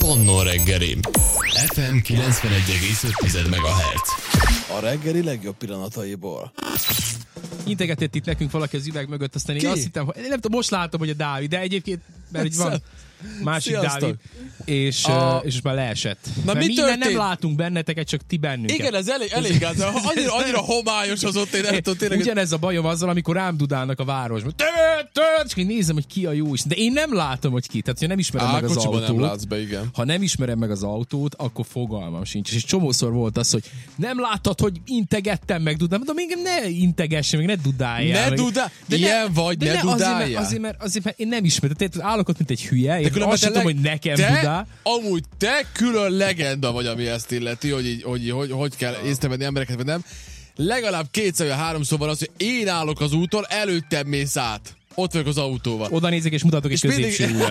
Manna reggeli. FM 91,5 MHz. A reggeli legjobb pillanataiból. Integetett itt nekünk valaki az üveg mögött, aztán én azt hittem, nem tudom, most látom, hogy a Dávid, de egyébként, mert így van másik Sziasztok. Dávid, és most már leesett. Na, mert mi mi nem történt? látunk benneteket, csak ti bennünket. Igen, ez elég gáz. Annyira homályos az ott, én nem tudom tényleg. Ugyanez a bajom azzal, amikor rám dudálnak a városban. És én nézem, hogy ki a jó is. De én nem látom, hogy ki. Tehát, ha nem ismerem meg az kocsiban autót. nem látsz be, igen. Ha nem ismerem meg az autót, akkor fogalmam sincs. És csomószor volt az, hogy nem láttad, hogy integettem meg dudálni. De még ne integesse, még ne dudáljál. Ne dudálj! Ilyen vagy, ne dudáljál. Azért, mert én nem ismerem. Tehát állok ott, mint egy hülye. Én különben azt sem tudom, hogy nekem dudál. Amúgy te külön legenda vagy, ami ezt illeti, hogy kell észrevenni embereket, vagy nem. Legalább 2-3 van az, hogy én állok az úton, előttem mész át. Ott vagyok az autóval. Oda nézek és mutatok egy középső urat.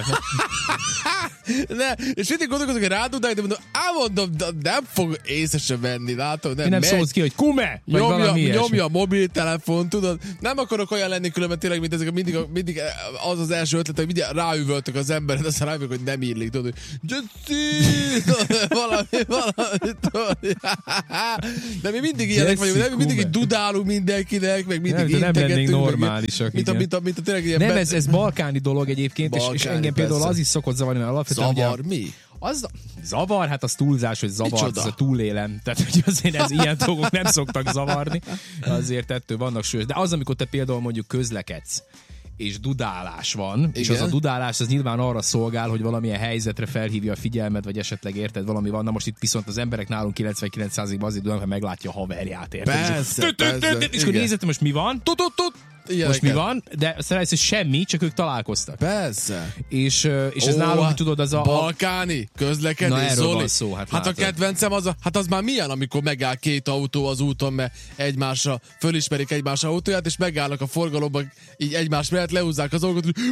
És mindig gondolkozok, hogy rádudálj, de mondom, nem fog észre se venni, látod? Nem szólsz ki, hogy kume! Nyomja a mobiltelefon, tudod? Nem akarok olyan lenni különben tényleg, mint ezek mindig az első ötlet, hogy mindig ráüvöltök az emberet, aztán ráüvöltök, hogy nem illik, tudod, hogy valami, tudod. De mi mindig ilyenek vagyunk, nem? Mindig így dudálunk mindenkinek, meg mindig nem lennénk integetünk. normálisak. Mint a tényleg ilyen... Nem, ez balkáni dolog egyébként, és engem például az is szokott zavarni, mert alapvetően Zavar ugye, mi? Az zavar, hát az túlzás, hogy zavar, Micsoda? az a túlélem. Tehát, hogy azért ez ilyen dolgok nem szoktak zavarni. Azért ettől vannak súlyos. De az, amikor te például mondjuk közlekedsz, és dudálás van, igen? És az a dudálás az nyilván arra szolgál, hogy valamilyen helyzetre felhívja a figyelmet, vagy esetleg érted, valami van. Na most itt viszont az emberek nálunk 99%-ban azért dudálnak, ha meglátja a haverját, érted? Persze. És akkor nézed, most mi van? Most mi van? De azt rájössz, hogy semmi, csak ők találkoztak. Persze. És ez nálunk, tudod, az a... Balkáni közlekedés, Na, erről Zoli. van szó, hát a látod. kedvencem az már milyen, amikor megáll két autó az úton, mert egymásra fölismerik egymás autóját, és megállnak a forgalomban, így egymás mellett lehúzzák az autót, hogy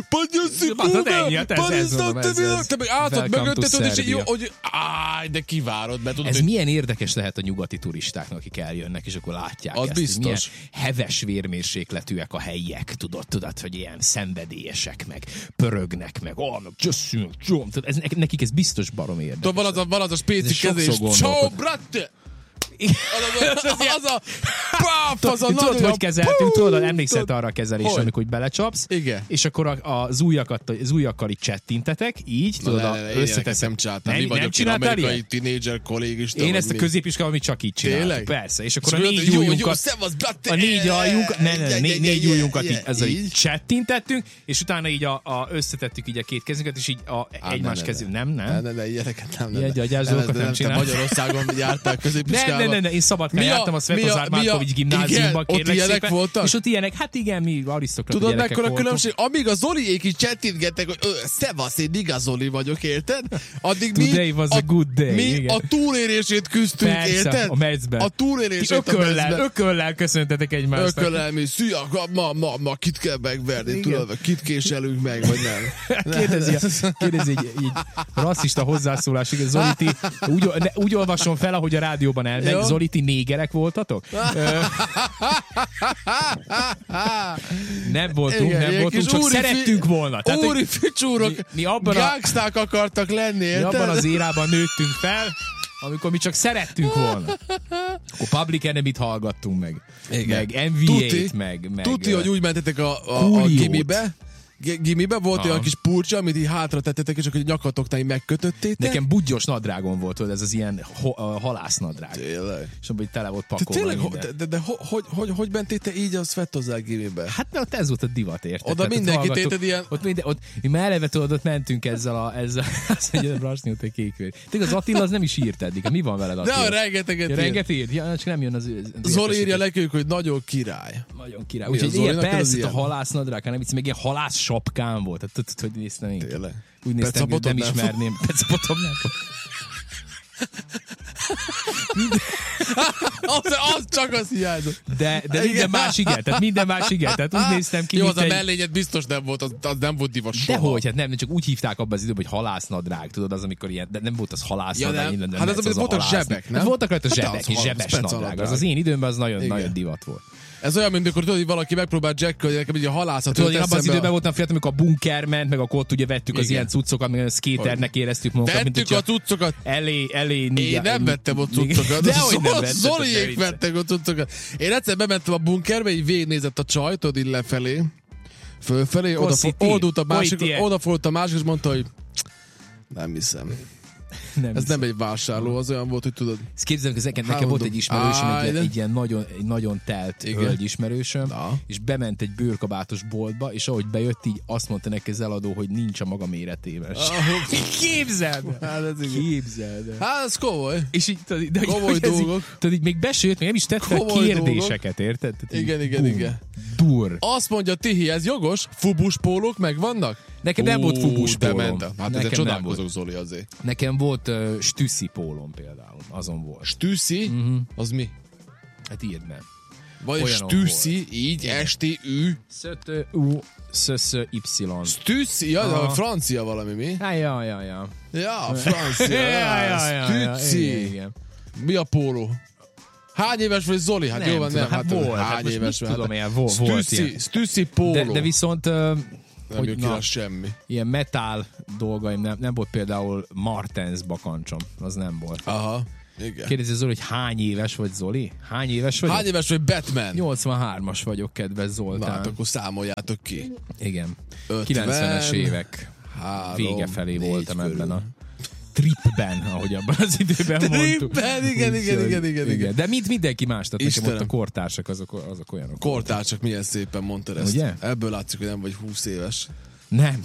te meg átad mögötted, és így, hogy de kivárod, mert tudod, ez hogy... milyen érdekes lehet a nyugati turistáknak, akik eljönnek, és akkor látják Az ezt. biztos. Milyen heves vérmérsékletűek a helyiek, tudod, hogy ilyen szenvedélyesek, meg pörögnek, meg csösszünk, nekik ez biztos barom érdekes. Tudod, van az a spéci kezés, ciao, bratte! Az a tudod, nagyon... hogy kezeltünk, tudod, emlékszel arra a kezelésre, amikor úgy belecsapsz, igen. és akkor az ujjakkal így csettintetek, így, tudod, összeteszem csátán. Mi vagyok én amerikai tínédzser kollégista. Én ezt a középiskolában mi csak így csináltuk. Tényleg? Persze, és akkor a négy ujjunkat így csettintettünk, és utána így összetettük így a két kezünket, és így egymás kezünk. Nem, ilyeneket nem. Ilyen gyagyázókat nem csináltam. Magyarországon jártál középiskolában. Ne, én Szabadkán jártam a Svetozár Márkovics gimnáziumban, kérlek szépen. Voltak? És ott ilyenek, hát igen, mi arisztokrata tudod, gyerekek mekkora voltunk. különbség? Amíg a Zoliék így csettintgettek, hogy szevasz, én igaz Zoli vagyok, érted? Addig Today was a good day. Mi igen. a túlélését küzdtünk, persze, érted? a meccsben. A túlélését a meccsben. Ököllel köszöntetek egymást. Ököllel mi, szia, ma kit kell megverni, tudod, kit késelünk meg, vagy nem? Kérdezi így rasszista hozzászólás, hogy Zoliti, úgy olvasom fel, ahogy a rádióban elmegy, Zoliti négerek voltatok? Nem voltunk, csak szerettünk volna. Úri ficsúrok, gangsták akartak lenni, érted? Mi abban az érában nőttünk fel, amikor mi csak szerettünk volna. Akkor Public Enemy-t hallgattunk meg. Igen. Meg NBA-t, meg... Tuti, hogy úgy mentetek a gimibe volt olyan kis purcsa, amit így hátra tettetek, és akkor nyakatoknál így megkötöttétek. Nekem budgyos nadrágon volt, ez az ilyen halásznadrág. Tényleg? És abban így tele volt pakolva. De hogy mentétek így a Svetozár gimibe? Hát mert ott ez volt a divat, érted? Oda mindenki téted ilyen... Ott mi már eleve tudod, ott mentünk ezzel azt mondja, Brasni út egy kékvér. Tényleg az Attila az nem is írt eddig. Mi van veled, Attila? De rengeteget írt. Rengeteg írt? Ja, csak nem jön az... Zoli írja nekünk, hogy nagyon király. Nagyon király. Úgyhogy ilyen persze a halásznadrág, nem vicc, meg ilyen halász sapkám volt. Tehát hogy néztem én? Tényleg? Úgy néztem, hogy nem ismerném. Pecapotom nem volt. Az csak az hiányzott. De minden más igen. Tehát minden más igen. Tehát úgy néztem ki. Jó, az a mellényed biztos nem volt, az nem volt divat soha. Dehogy, hát nem, csak úgy hívták abban az időben, hogy halásznadrág, tudod, az amikor ilyen, de nem volt az halásznadrág. Ja, hát az voltak zsebek, nem? Hát voltak rajta zsebek és zsebes nadrág. Az én időmben az nagyon divat volt. Ez olyan, mint amikor tudod, hogy valaki megpróbál jackölni, nekem így a halászat. Tudod, én abban az időben voltam fiatal, amikor a bunker ment, meg akkor ott ugye vettük az ilyen cuccokat, meg a skaternek éreztük magunkat. Vettük a cuccokat. Elé. Én nem vettem ott cuccokat. Dehogy nem vettem. Zoliék vettek ott cuccokat. Én egyszer bementem a bunkerbe, így végignézett a csaj, tudod, így lefelé, fölfelé, odafordult a másik, és mondta, hogy nem hiszem. Ez nem egy vásárló, az olyan volt, hogy tudod. Ezt képzelem, nekem volt egy ismerősöm, egy ilyen nagyon telt hölgy ismerősöm, és bement egy bőrkabátos boltba, és ahogy bejött, így azt mondta neki az eladó, hogy nincs a maga méretében. Képzeld! Képzeld! Hát ez komoly. És így, komoly dolgok. Tudod, így még besőtt, még nem is tett fel kérdéseket, érted? Igen. Dur. Azt mondja Tihi, ez jogos? Fubuspólók megvannak? Nekem nem volt fubuspólóm. Hát ezzel csodálkozok, Zoli, azért. Nekem volt stüsszi pólóm például, azon volt. Stüsszi? Az mi? Hát írd meg. Vagy stüsszi, így, S-T-Ü. S-T-Y. Stüsszi? Ja, a francia valami, mi? Ja, Ja, francia. Stüsszi. Mi a póló? Hány éves vagy, Zoli? Hát jó van, nem. Hát volt. Hány éves vagy? Tudom, ilyen volt ilyen. Stüsszi póló. De viszont... Nem jön ki semmi. Ilyen metal dolgaim nem volt, például Martens bakancsom, az nem volt. Aha, igen. Kérdezi Zoli, hogy hány éves vagy, Zoli? Hány éves vagy? Hány éves vagy, Batman? 83-as vagyok, kedves Zoltán. Hát akkor számoljátok ki. Igen. 50, 90-es évek 3, vége felé voltam körül. ebben a tripben, ahogy abban az időben mondtuk. Tripben, igen. De mindenki más, tehát nekem Istenem. ott a kortársak azok olyanok. Kortársak, milyen szépen mondtad ezt. Ugye? Ebből látszik, hogy nem vagy 20 éves. Nem.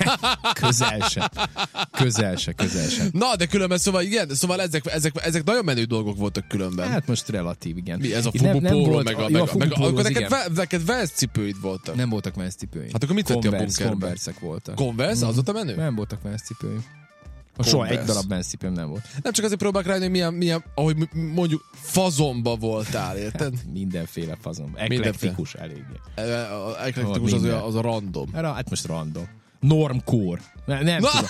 Közel se. Na, de különben, szóval ezek nagyon menő dolgok voltak különben. Hát most relatív, igen. Mi ez a Fubu póló, meg akkor neked Vans cipőid voltak. Nem voltak Vans cipőim. Hát akkor mit tettél a bunkerben? Converse-ek voltak. Converse? Az volt a menő? Nem voltak Vans cipőim. Soha egy darab Vans cipőm nem volt. Nem csak azért próbálok rájönni, hogy milyen, ahogy mondjuk fazonba voltál, érted? Mindenféle fazon. Eklektikus eléggé. Eklektikus az a random. Hát most random. Normcore. Nem tudom.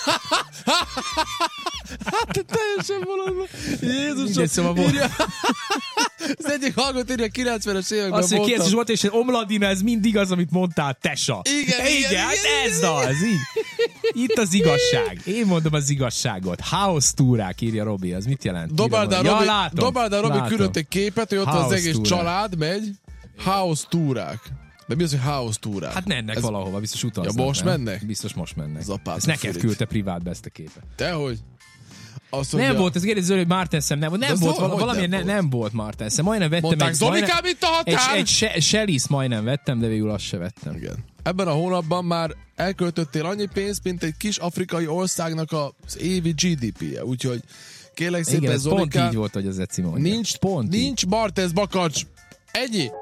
Hát teljesen valami. Jézusom. Szóval az egyik hallgat írja, 90-es években azt, hogy kérdés volt, és Omladina, ez mindig az, amit mondtál, tesa. Igen, hát ez az, így. Itt az igazság. Én mondom az igazságot. House túrák, írja Robi. Az mit jelent? Dobáldál Robi küldött egy képet, hogy ott az egész család megy. House túrák. De mi az, hogy house túrák? Hát mennek valahova, biztos utaznak. Ja, most mennek? Biztos most mennek. Ezt neked küldte privátbe ezt a képet. Tehogy? Nem volt, ez kérdező, hogy Martensen nem volt. Nem volt, valamilyen nem volt Martensen. Majdnem vettem mondták, Zolikám, itt a határ! Egy Shelly's majdnem vettem, de végül azt se vettem. Igen. Ebben a hónapban már elköltöttél annyi pénzt, mint egy kis afrikai országnak az évi GDP-je. Úgyhogy kérlek szépen, igen, Zolikám. Pont így volt, hogy az Eci mondja. Nincs Martens bakancs. Ennyi.